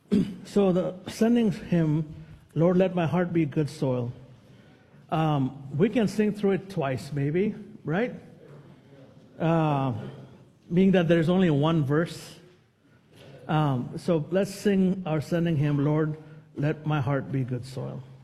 So the sending hymn, Lord, let my heart be good soil. We can sing through it twice, maybe, right? Being that there's only one verse. So let's sing our sending hymn, Lord, let my heart be good soil.